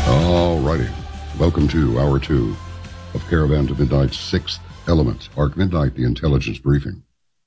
All righty. Welcome to Hour 2 of Caravan to Midnight's Sixth Element, Arc Midnight, the Intelligence Briefing.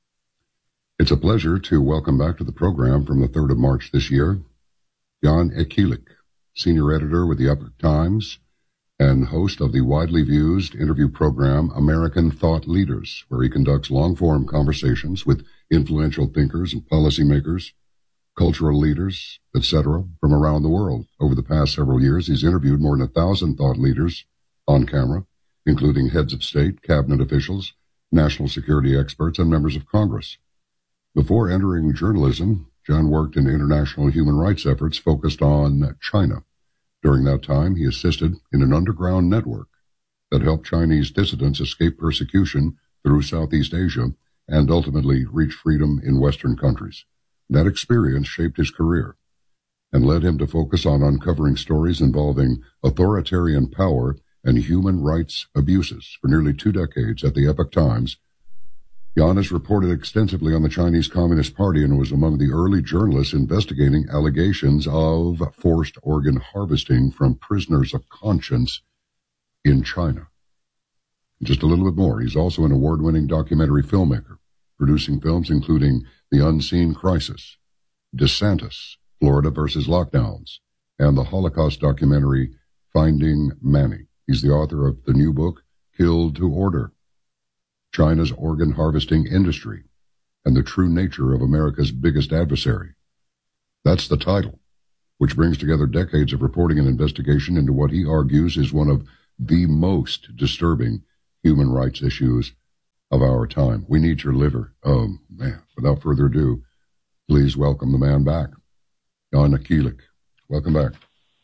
It's a pleasure to welcome back to the program from the 3rd of March this year, Jan Ekilik, senior editor with the Epoch Times and host of the widely viewed interview program American Thought Leaders, where he conducts long-form conversations with influential thinkers and policymakers, cultural leaders, etc., from around the world. Over the past several years, he's interviewed more than 1,000 thought leaders on camera, including heads of state, cabinet officials, national security experts, and members of Congress. Before entering journalism, John worked in international human rights efforts focused on China. During that time, he assisted in an underground network that helped Chinese dissidents escape persecution through Southeast Asia and ultimately reach freedom in Western countries. That experience shaped his career and led him to focus on uncovering stories involving authoritarian power and human rights abuses. For nearly 2 decades at the Epoch Times, Jan has reported extensively on the Chinese Communist Party and was among the early journalists investigating allegations of forced organ harvesting from prisoners of conscience in China. Just a little bit more. He's also an award-winning documentary filmmaker, producing films including The Unseen Crisis, DeSantis, Florida versus Lockdowns, and the Holocaust documentary Finding Manny. He's the author of the new book, Killed to Order, China's Organ Harvesting Industry, and the True Nature of America's Biggest Adversary. That's the title, which brings together decades of reporting and investigation into what he argues is one of the most disturbing human rights issues of our time. We need your liver. Oh, man. Without further ado, please welcome the man back, Jan Ekilik. Welcome back.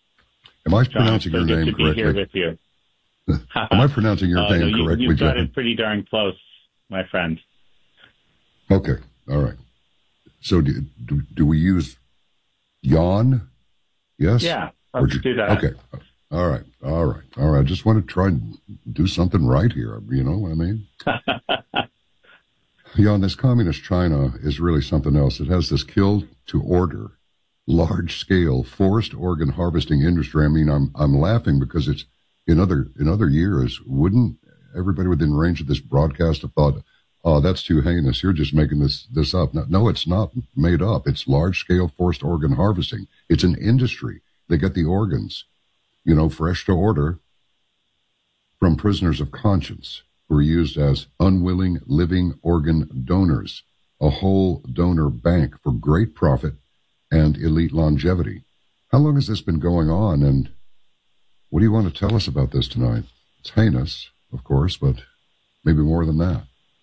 Am I pronouncing your name correctly? Here with you. Am I pronouncing your name correctly? You've got it pretty darn close, my friend. Okay. All right. So do we use Jan? Yes? Yeah, let's do that. Okay. All right. I just want to try and do something right here. You know what I mean? Jan, this communist China is really something else. It has this kill to order, large-scale forced organ harvesting industry. I mean, I'm laughing because it's in other years, wouldn't everybody within range of this broadcast have thought, oh, that's too heinous. You're just making this up. No, it's not made up. It's large-scale forced organ harvesting. It's an industry. They get the organs, fresh to order from prisoners of conscience who are used as unwilling living organ donors, a whole donor bank for great profit and elite longevity. How long has this been going on, and what do you want to tell us about this tonight? It's heinous, of course, but maybe more than that.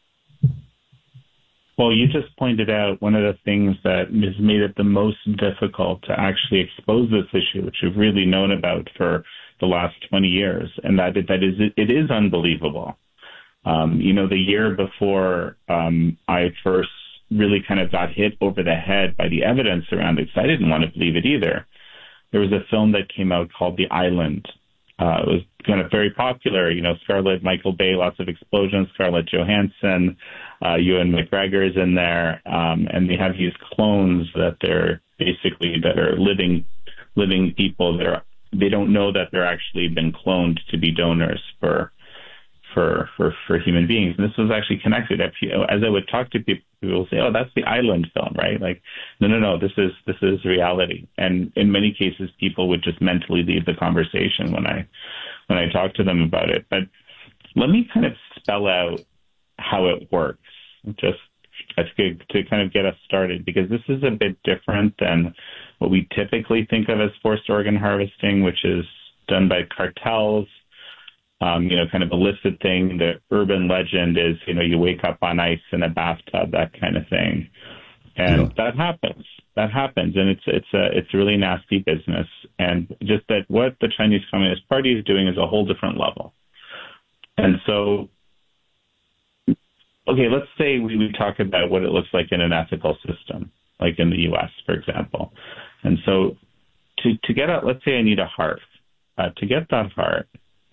Well, you just pointed out one of the things that has made it the most difficult to actually expose this issue, which we've really known about for the last 20 years, and it is unbelievable. The year before I first really kind of got hit over the head by the evidence around it, because I didn't want to believe it either. There was a film that came out called The Island. It was kind of very popular, Scarlett, Michael Bay, lots of explosions, Scarlett Johansson, Ewan McGregor is in there, and they have these clones that are living people. They don't know that they're actually been cloned to be donors for human beings. And this was actually connected. As I would talk to people, people would say, "Oh, that's the Island film, right?" Like, no, this is reality. And in many cases, people would just mentally leave the conversation when I talk to them about it. But let me kind of spell out how it works, just to kind of get us started, because this is a bit different than what we typically think of as forced organ harvesting, which is done by cartels. Kind of illicit thing. The urban legend is, you wake up on ice in a bathtub, that kind of thing. And that happens. And it's a really nasty business. And just that what the Chinese Communist Party is doing is a whole different level. And so, okay, let's say we talk about what it looks like in an ethical system, like in the U.S., for example. And so to get out, let's say I need a heart. To get that heart,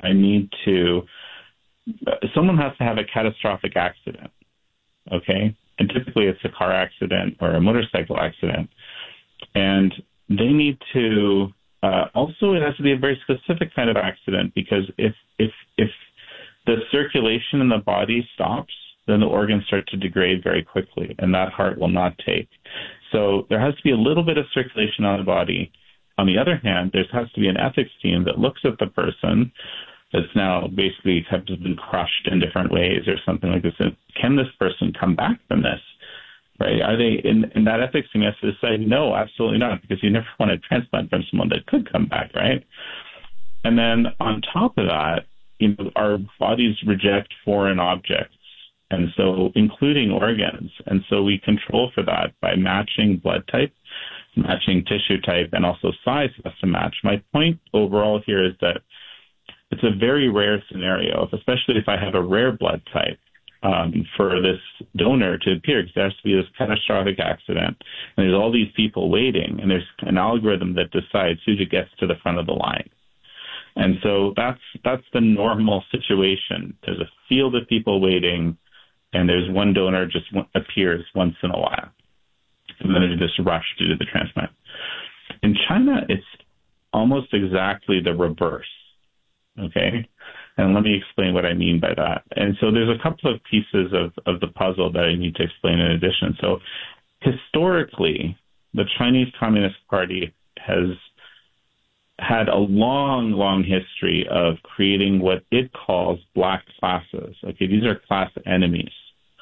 someone has to have a catastrophic accident, okay? And typically it's a car accident or a motorcycle accident. And they need to also, it has to be a very specific kind of accident, because if the circulation in the body stops, then the organs start to degrade very quickly, and that heart will not take. So there has to be a little bit of circulation on the body. On the other hand, there has to be an ethics team that looks at the person that's now basically have been crushed in different ways or something like this. And can this person come back from this? Right? Are they in that ethics team has to decide, no, absolutely not, because you never want to transplant from someone that could come back, right? And then on top of that, our bodies reject foreign objects, and so including organs. And so we control for that by matching blood type, matching tissue type, and also size has to match. My point overall here is that it's a very rare scenario, especially if I have a rare blood type, for this donor to appear, because there has to be this catastrophic accident, and there's all these people waiting, and there's an algorithm that decides who gets to the front of the line. And so that's the normal situation. There's a field of people waiting, and there's one donor just appears once in a while, and then there's this rush to do the transplant. In China, it's almost exactly the reverse. Okay? And let me explain what I mean by that. And so there's a couple of pieces of the puzzle that I need to explain in addition. So historically, the Chinese Communist Party has had a long, long history of creating what it calls black classes. Okay, these are class enemies.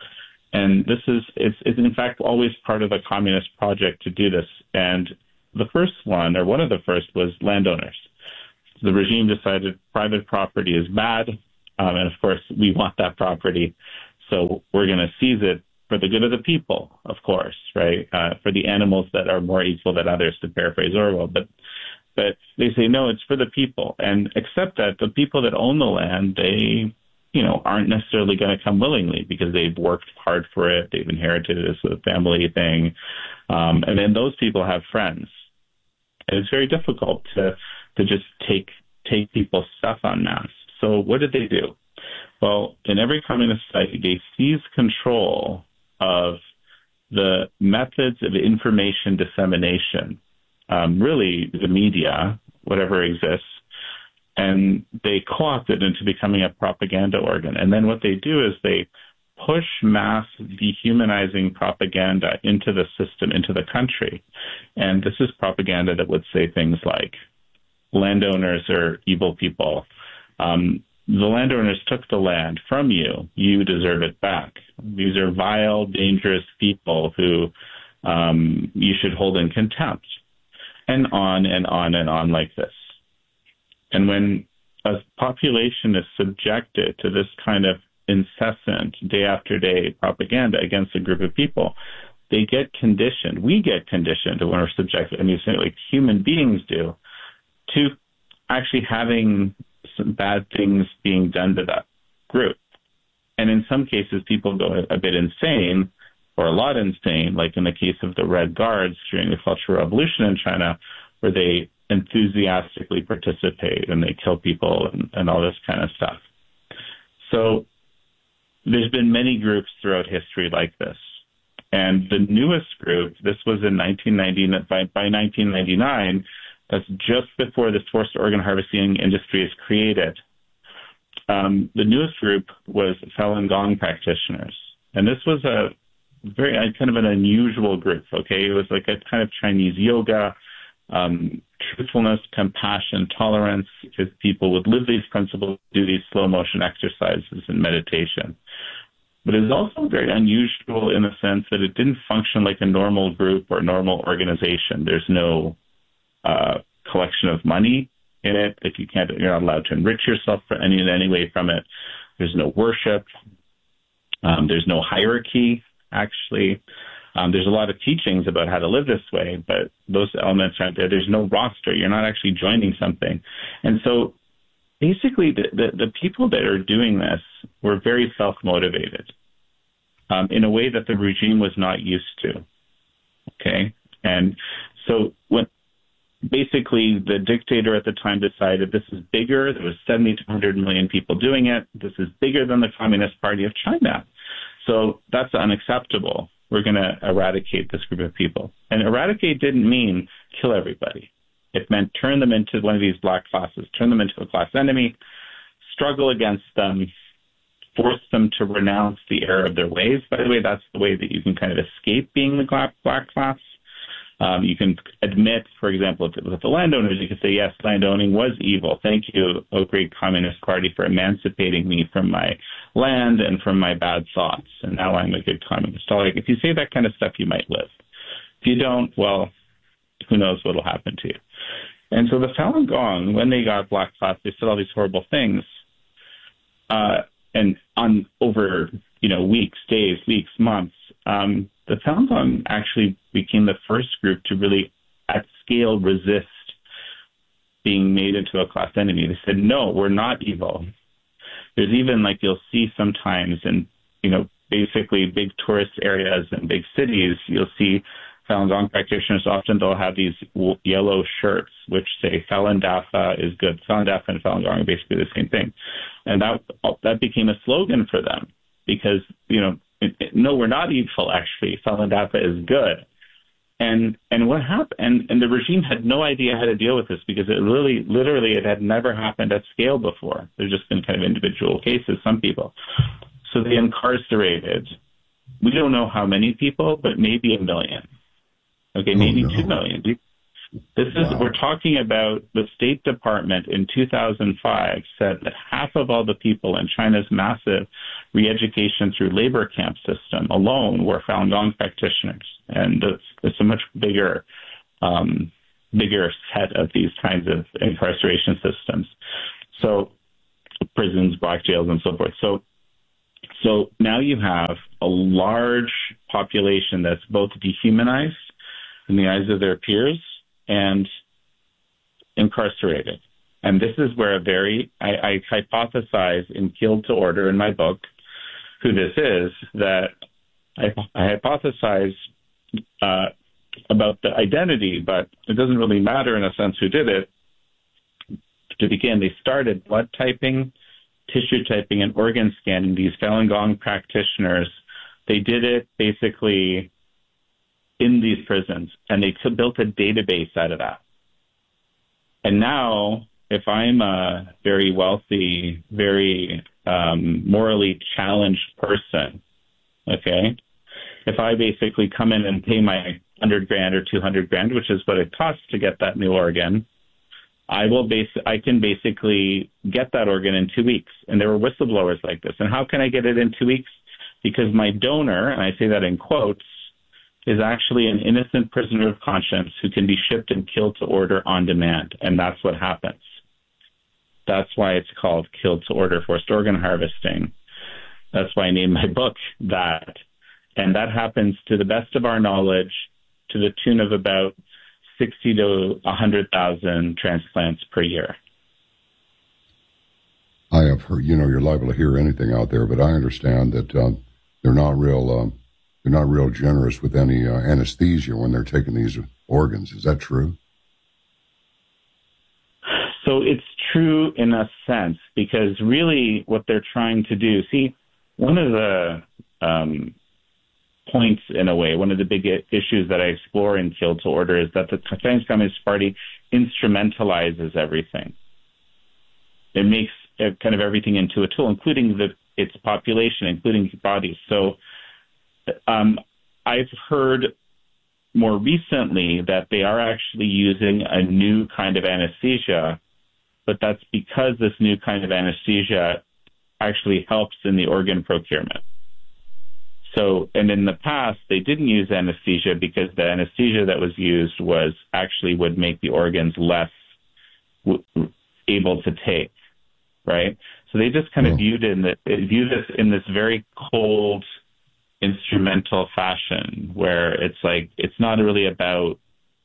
And it's in fact always part of the communist project to do this. And the first one, or one of the first, was landowners. The regime decided private property is bad, and of course we want that property, so we're going to seize it for the good of the people, of course, right? For the animals that are more equal than others, to paraphrase Orwell. But they say, no, it's for the people, and accept that the people that own the land, they aren't necessarily going to come willingly, because they've worked hard for it, they've inherited it as a family thing, and then those people have friends. And it's very difficult to just take people's stuff en masse. So what did they do? Well, in every communist state, they seize control of the methods of information dissemination, really the media, whatever exists, and they co-opt it into becoming a propaganda organ. And then what they do is they push mass dehumanizing propaganda into the system, into the country. And this is propaganda that would say things like, landowners are evil people. The landowners took the land from you. You deserve it back. These are vile, dangerous people who you should hold in contempt. And on and on and on like this. And when a population is subjected to this kind of incessant, day after day propaganda against a group of people, they get conditioned. We get conditioned when we're subjected, like human beings do, to actually having some bad things being done to that group. And in some cases, people go a bit insane, or a lot insane, like in the case of the Red Guards during the Cultural Revolution in China, where they enthusiastically participate and they kill people and all this kind of stuff. So there's been many groups throughout history like this. And the newest group, this was in 1990, by 1999, that's just before this forced organ harvesting industry is created. The newest group was Falun Gong practitioners. And this was a very kind of an unusual group, okay? It was like a kind of Chinese yoga, truthfulness, compassion, tolerance, because people would live these principles, do these slow motion exercises and meditation. But it was also very unusual in the sense that it didn't function like a normal group or normal organization. There's no collection of money in it. You're not allowed to enrich yourself in any way from it. There's no worship. There's no hierarchy, actually. There's a lot of teachings about how to live this way, but those elements aren't there. There's no roster. You're not actually joining something. And so basically the people that are doing this were very self-motivated in a way that the regime was not used to. Okay? And so when basically the dictator at the time decided this is bigger, there was 70 to 100 million people doing it, this is bigger than the Communist Party of China. So that's unacceptable. We're going to eradicate this group of people. And eradicate didn't mean kill everybody. It meant turn them into one of these black classes, turn them into a class enemy, struggle against them, force them to renounce the error of their ways. By the way, that's the way that you can kind of escape being the black class. You can admit, for example, with the landowners, you can say, yes, landowning was evil. Thank you, O great Communist Party, for emancipating me from my land and from my bad thoughts. And now I'm a good communist. So, like, if you say that kind of stuff, you might live. If you don't, well, who knows what will happen to you. And so the Falun Gong, when they got black class, they said all these horrible things. And on over, weeks, days, weeks, months, the Falun Gong actually became the first group to really, at scale, resist being made into a class enemy. They said, no, we're not evil. There's even, like, you'll see sometimes in, basically big tourist areas and big cities, you'll see Falun Gong practitioners. Often they'll have these yellow shirts which say Falun Dafa is good. Falun Dafa and Falun Gong are basically the same thing. And that became a slogan for them because, no, we're not evil, actually. Falun Dafa is good. And what happened, and the regime had no idea how to deal with this because it literally, it had never happened at scale before. There's just been kind of individual cases, some people. So they incarcerated, we don't know how many people, but maybe 1 million. Okay, maybe 2 million. We're talking about the State Department in 2005 said that half of all the people in China's massive re-education through labor camp system alone were Falun Gong practitioners. And it's a much bigger set of these kinds of incarceration systems. So prisons, black jails, and so forth. So now you have a large population that's both dehumanized in the eyes of their peers and incarcerated. And this is where I hypothesize in Killed to Order in my book who this is, that I hypothesize about the identity, but it doesn't really matter in a sense who did it. To begin, they started blood typing, tissue typing, and organ scanning, these Falun Gong practitioners. They did it basically in these prisons, and they built a database out of that. And now, if I'm a very wealthy, very morally challenged person, okay, if I basically come in and pay my $100,000 or $200,000, which is what it costs to get that new organ, I can basically get that organ in 2 weeks. And there were whistleblowers like this. And how can I get it in 2 weeks? Because my donor, and I say that in quotes, is actually an innocent prisoner of conscience who can be shipped and killed to order on demand. And that's what happens. That's why it's called Killed to Order, forced organ harvesting. That's why I named my book that. And that happens, to the best of our knowledge, to the tune of about 60 to 100,000 transplants per year. I have heard, you're liable to hear anything out there, but I understand that they're not real generous with any anesthesia when they're taking these organs. Is that true? So it's true in a sense, because really what they're trying to do, see, one of the points, in a way, one of the big issues that I explore in Killed to Order is that the Chinese Communist Party instrumentalizes everything. It makes kind of everything into a tool, including its population, including bodies. So I've heard more recently that they are actually using a new kind of anesthesia, but that's because this new kind of anesthesia actually helps in the organ procurement. So, and in the past, they didn't use anesthesia because the anesthesia that was used would make the organs less able to take, right? So they just kind of viewed this in this very cold, instrumental fashion, where it's like, it's not really about,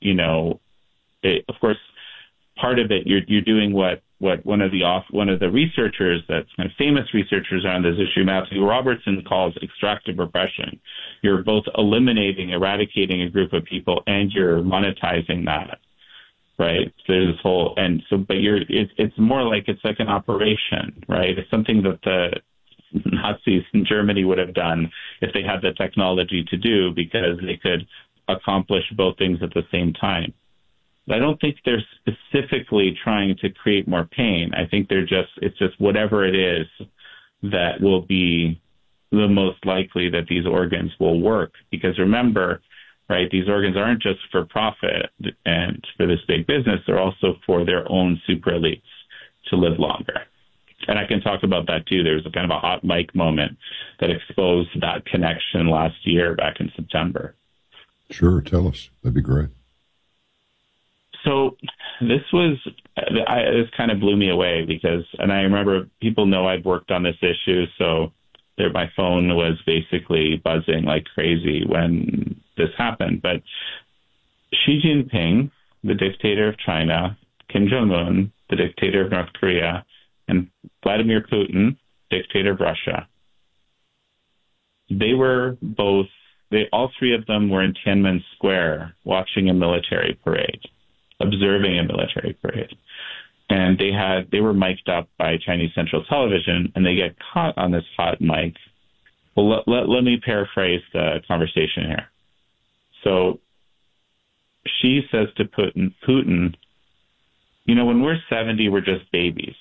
of course, part of it, you're doing what one of the researchers, that's kind of famous researchers on this issue, Matthew Robertson, calls extractive repression. You're both eradicating a group of people, and you're monetizing that, right? So there's this whole, it's more like, it's like an operation, right? It's something that the Nazis in Germany would have done if they had the technology to do, because they could accomplish both things at the same time. I don't think they're specifically trying to create more pain. I think it's just whatever it is that will be the most likely that these organs will work. Because remember, right, these organs aren't just for profit and for this big business, they're also for their own super elites to live longer. And I can talk about that too. There was a kind of a hot mic moment that exposed that connection last year back in September. Sure, tell us. That'd be great. So this kind of blew me away and I remember people know I've worked on this issue, so my phone was basically buzzing like crazy when this happened. But Xi Jinping, the dictator of China, Kim Jong-un, the dictator of North Korea, and Vladimir Putin, dictator of Russia, all three of them were in Tiananmen Square watching a military parade, observing a military parade. And they were mic'd up by Chinese Central Television, and they get caught on this hot mic. Well, let me paraphrase the conversation here. So she says to Putin, when we're 70, we're just babies.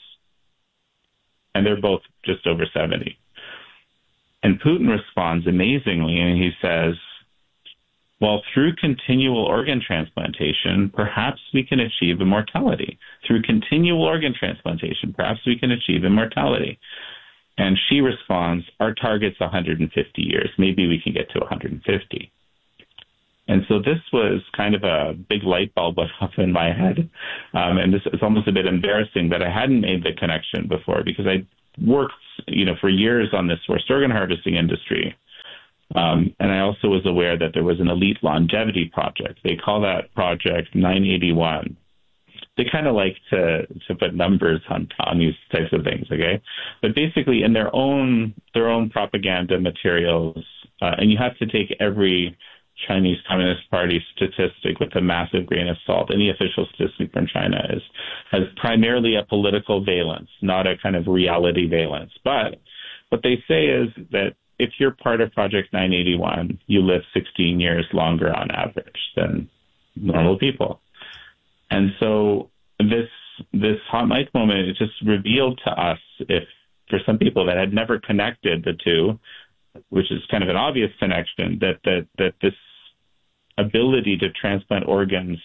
And they're both just over 70. And Putin responds amazingly, and he says, well, through continual organ transplantation, perhaps we can achieve immortality. Through continual organ transplantation, perhaps we can achieve immortality. And she responds, our target's 150 years. Maybe we can get to 150. And so this was kind of a big light bulb went off in my head. And this is almost a bit embarrassing that I hadn't made the connection before, because I worked, for years on this forced organ harvesting industry. And I also was aware that there was an elite longevity project. They call that project 981. They kind of like to put numbers on these types of things, okay? But basically, in their own propaganda materials, and you have to take every Chinese Communist Party statistic with a massive grain of salt. Any official statistic from China has primarily a political valence, not a kind of reality valence. But what they say is that if you're part of Project 981, you live 16 years longer on average than normal people. And so this hot mic moment, it just revealed to us, if for some people that had never connected the two, which is kind of an obvious connection, that this ability to transplant organs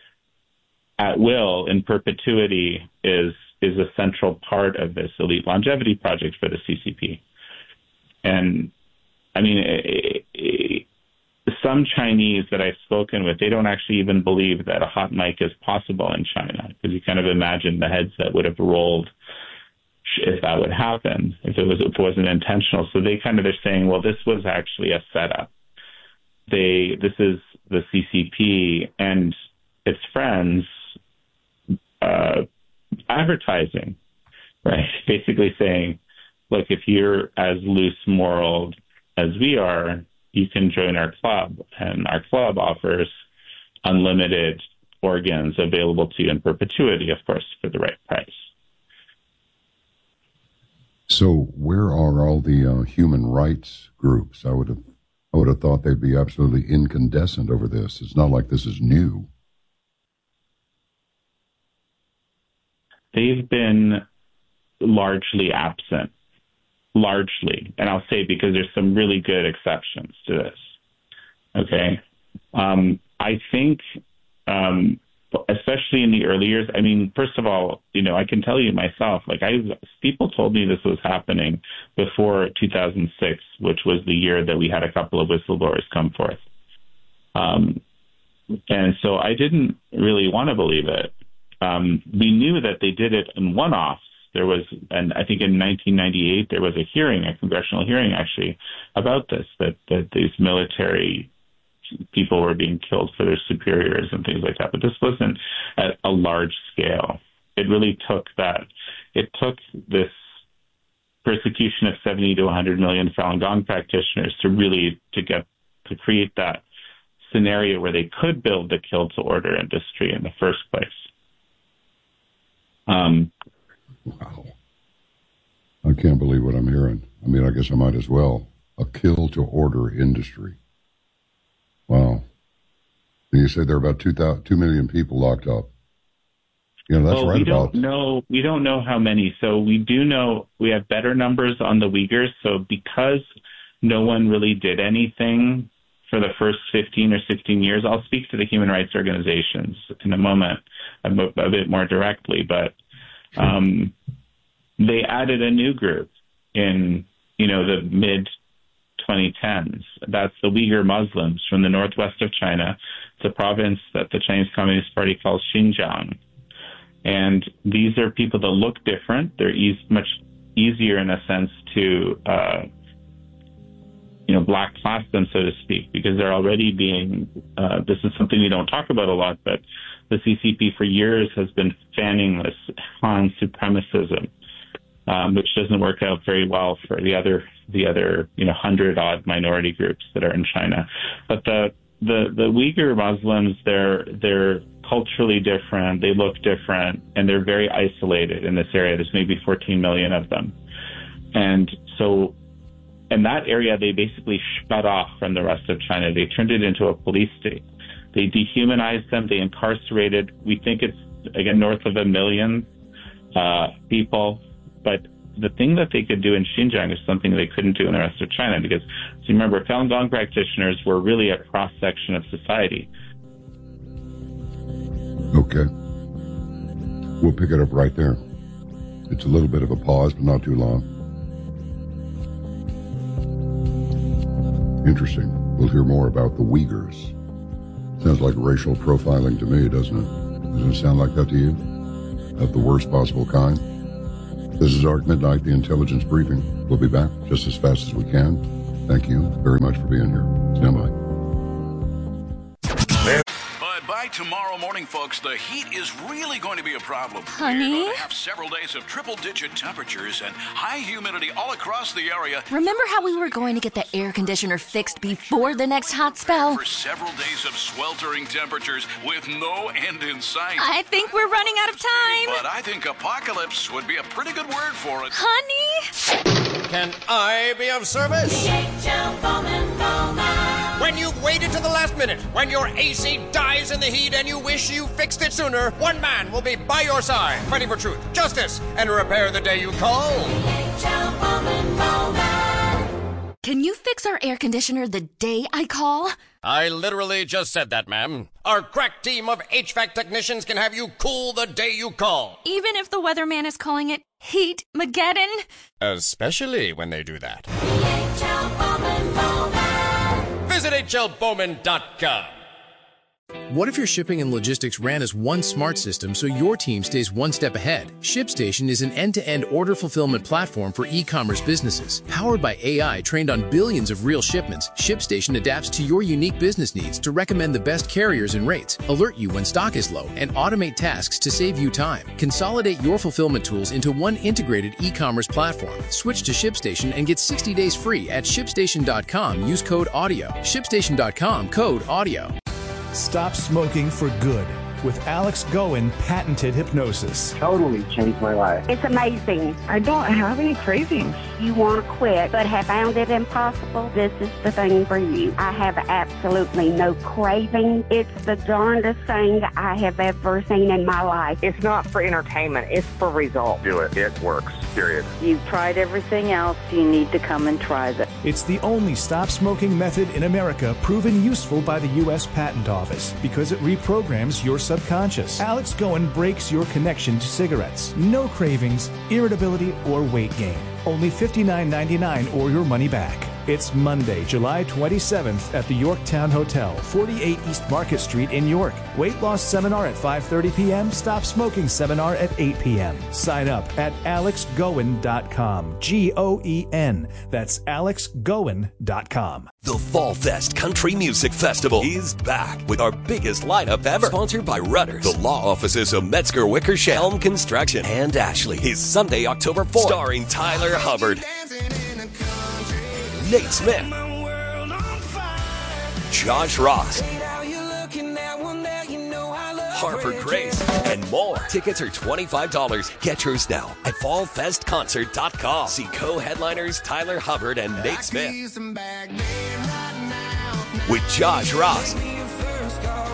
at will in perpetuity is a central part of this elite longevity project for the CCP. And I mean, some Chinese that I've spoken with, they don't actually even believe that a hot mic is possible in China, because you kind of imagine the heads that would have rolled if that would happen, if it wasn't intentional. So they're saying, well, this was actually a setup. This is the CCP and its friends advertising, right? Basically saying, look, if you're as loose moral as we are, you can join our club, and our club offers unlimited organs available to you in perpetuity, of course, for the right price. So where are all the human rights groups? I would have thought they'd be absolutely incandescent over this. It's not like this is new. They've been largely absent. Largely. And I'll say because there's some really good exceptions to this. Okay. I think, especially in the early years, I mean, first of all, I can tell you myself, people told me this was happening before 2006, which was the year that we had a couple of whistleblowers come forth. And so I didn't really want to believe it. We knew that they did it in one-offs. There was, and I think in 1998, there was a congressional hearing actually about this, that these military people were being killed for their superiors and things like that. But this wasn't at a large scale. It really took this persecution of 70 to 100 million Falun Gong practitioners to create that scenario where they could build the kill to order industry in the first place. Wow. I can't believe what I'm hearing. I mean, I guess I might as well. A kill to order industry. Wow. And you say there are about 2 million people locked up. That's right. We don't know how many. So we do know we have better numbers on the Uyghurs. So because no one really did anything for the first 15 or 16 years, I'll speak to the human rights organizations in a moment a bit more directly. But they added a new group in, the mid-2010s. That's the Uyghur Muslims from the northwest of China. It's a province that the Chinese Communist Party calls Xinjiang. And these are people that look different. They're much easier in a sense to, black class them, so to speak, because they're already being, this is something we don't talk about a lot, but the CCP for years has been fanning this Han supremacism, which doesn't work out very well for the other 100-odd minority groups that are in China. But the Uyghur Muslims, they're culturally different, they look different, and they're very isolated in this area. There's maybe 14 million of them. And so in that area, they basically shut off from the rest of China. They turned it into a police state. They dehumanized them. They incarcerated, we think it's, again, north of 1 million people. But the thing that they could do in Xinjiang is something they couldn't do in the rest of China, because, so remember, Falun Gong practitioners were really a cross-section of society. Okay. We'll pick it up right there. It's a little bit of a pause, but not too long. Interesting. We'll hear more about the Uyghurs. Sounds like racial profiling to me, doesn't it? Doesn't it sound like that to you? Of the worst possible kind? This is Art Midnight, the Intelligence Briefing. We'll be back just as fast as we can. Thank you very much for being here. Stand by. But by tomorrow morning, folks, the heat is really going to be a problem. Honey? We're going to have several days of triple-digit temperatures and high humidity all across the area. Remember how we were going to get the air conditioner fixed before the next hot spell? For several days of sweltering temperatures with no end in sight. I think we're running out of time. But I think apocalypse would be a pretty good word for it. Honey? Can I be of service? DHL Bowman. When you've waited to the last minute, when your AC dies in the heat and you wish you fixed it sooner, one man will be by your side, fighting for truth, justice, and repair the day you call. DHL Bowman. Can you fix our air conditioner the day I call? I literally just said that, ma'am. Our crack team of HVAC technicians can have you cool the day you call. Even if the weatherman is calling it Heat-mageddon? Especially when they do that. DHL Bowman. Visit hlbowman.com. What if your shipping and logistics ran as one smart system so your team stays one step ahead? ShipStation is an end-to-end order fulfillment platform for e-commerce businesses. Powered by AI trained on billions of real shipments, ShipStation adapts to your unique business needs to recommend the best carriers and rates, alert you when stock is low, and automate tasks to save you time. Consolidate your fulfillment tools into one integrated e-commerce platform. Switch to ShipStation and get 60 days free at ShipStation.com. Use code AUDIO. ShipStation.com, code AUDIO. Stop smoking for good with Alex Goen patented hypnosis. Totally changed my life. It's amazing. I don't have any cravings. You want to quit but have found it impossible? This is the thing for you. I have absolutely no craving. It's the darndest thing I have ever seen in my life. It's not for entertainment. It's for results. Do it. It works. Period. You've tried everything else. You need to come and try this. It's the only stop smoking method in America proven useful by the U.S. Patent Office because it reprograms your subconscious. Alex Goen breaks your connection to cigarettes. No cravings, irritability, or weight gain. Only $59.99 or your money back. It's Monday, July 27th at the Yorktown Hotel, 48 East Market Street in York. Weight loss seminar at 5:30 p.m. Stop smoking seminar at 8 p.m. Sign up at alexgoen.com. G-O-E-N. That's alexgoen.com. The Fall Fest Country Music Festival is back with our biggest lineup ever. Sponsored by Rudders, the law offices of Metzger Wickersham, Helm Construction, and Ashley. Is Sunday, October 4th. Starring Tyler Hubbard, Nate Smith, Josh Ross, Harper Grace, and more. Tickets are $25. Get yours now at fallfestconcert.com. See co-headliners Tyler Hubbard and Nate Smith with Josh Ross,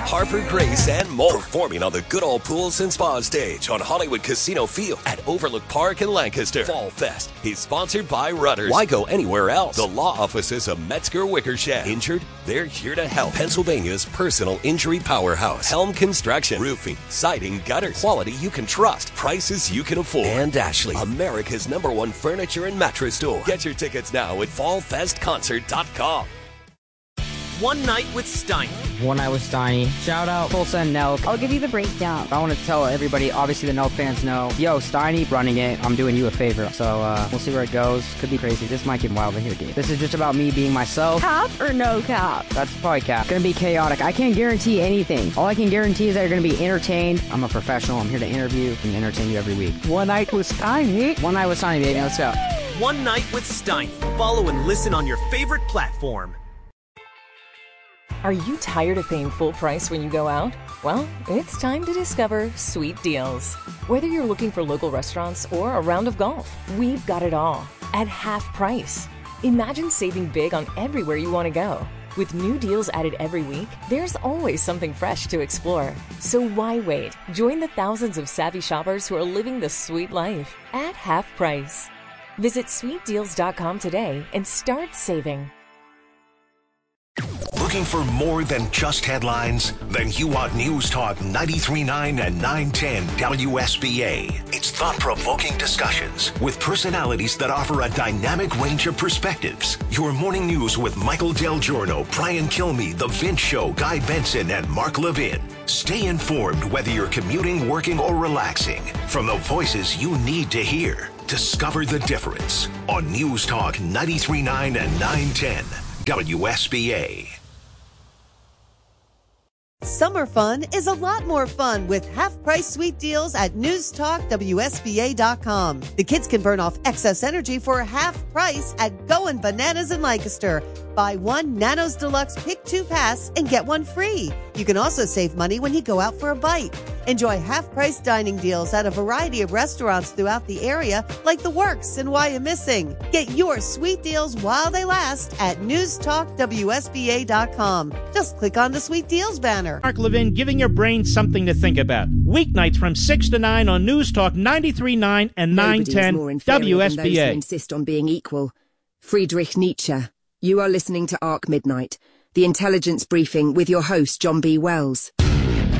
Harper Grace, and more. Performing on the Good Old Pools and Spa stage on Hollywood Casino Field at Overlook Park in Lancaster. Fall Fest is sponsored by Rudders. Why go anywhere else? The law offices of Metzger Wickersham. Injured? They're here to help. Pennsylvania's personal injury powerhouse. Helm Construction. Roofing, siding, gutters. Quality you can trust. Prices you can afford. And Ashley, America's #1 furniture and mattress store. Get your tickets now at fallfestconcert.com. One Night with Steiny. One Night with Steiny. Shout out Tulsa and Nelk. I'll give you the breakdown. I want to tell everybody, obviously the Nelk fans know, yo, Steiny running it, I'm doing you a favor. So we'll see where it goes. Could be crazy. This might get wild in here, dude. This is just about me being myself. Cap or no cap? That's probably cap. Gonna be chaotic. I can't guarantee anything. All I can guarantee is that you're gonna be entertained. I'm a professional. I'm here to interview and entertain you every week. One Night with Steiny. One Night with Steiny, baby. Let's go. One Night with Steiny. Follow and listen on your favorite platform. Are you tired of paying full price when you go out? Well, it's time to discover Sweet Deals. Whether you're looking for local restaurants or a round of golf, we've got it all at half price. Imagine saving big on everywhere you want to go. With new deals added every week, there's always something fresh to explore. So why wait? Join the thousands of savvy shoppers who are living the sweet life at half price. Visit sweetdeals.com today and start saving. Looking for more than just headlines? Then you want News Talk 93.9 and 910 WSBA. It's thought-provoking discussions with personalities that offer a dynamic range of perspectives. Your morning news with Michael Del Giorno, Brian Kilmeade, The Vince Show, Guy Benson, and Mark Levin. Stay informed whether you're commuting, working, or relaxing. From the voices you need to hear, discover the difference on News Talk 93.9 and 910 WSBA. Summer fun is a lot more fun with half-price sweet deals at newstalkwsba.com. The kids can burn off excess energy for half price at Goin' Bananas in Lancaster. Buy one Nanos Deluxe Pick 2 pass and get one free. You can also save money when you go out for a bite. Enjoy half-price dining deals at a variety of restaurants throughout the area, like The Works and Why You Missing. Get your sweet deals while they last at newstalkwsba.com. Just click on the Sweet Deals banner. Mark Levin, giving your brain something to think about. Weeknights from 6 to 9 on News Talk 93.9 and 910 WSBA. Who insist on being equal. Friedrich Nietzsche. You are listening to Arc Midnight, the intelligence briefing with your host, John B. Wells.